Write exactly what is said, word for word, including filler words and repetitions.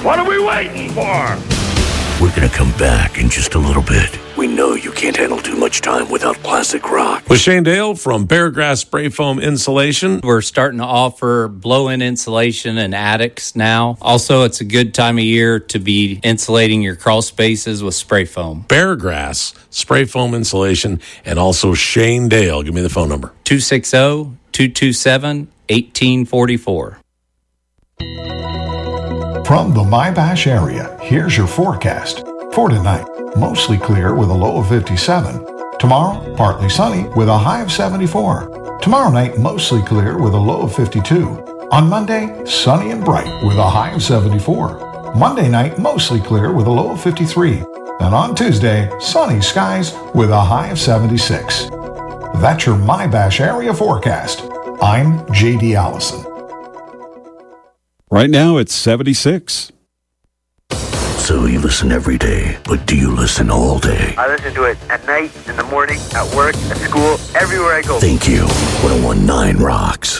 What are we waiting for? We're going to come back in just a little bit. We know you can't handle too much time without classic rock. With Shane Dale from Beargrass Spray Foam Insulation. We're starting to offer blow-in insulation in attics now. Also, it's a good time of year to be insulating your crawl spaces with spray foam. Beargrass Spray Foam Insulation, and also Shane Dale. Give me the phone number. two six zero, two two seven, one eight four four. From the MyBash area, here's your forecast. For tonight, mostly clear with a low of fifty-seven. Tomorrow, partly sunny with a high of seventy-four. Tomorrow night, mostly clear with a low of fifty-two. On Monday, sunny and bright with a high of seventy-four. Monday night, mostly clear with a low of fifty-three. And on Tuesday, sunny skies with a high of seventy-six. That's your MyBash area forecast. I'm J D Allison. Right now, it's seventy-six. So you listen every day, but do you listen all day? I listen to it at night, in the morning, at work, at school, everywhere I go. Thank you. one oh one point nine rocks.